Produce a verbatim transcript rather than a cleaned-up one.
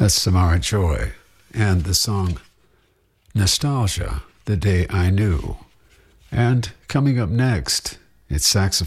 That's Samara Joy and the song Nostalgia, The Day I Knew. And coming up next, it's saxophone.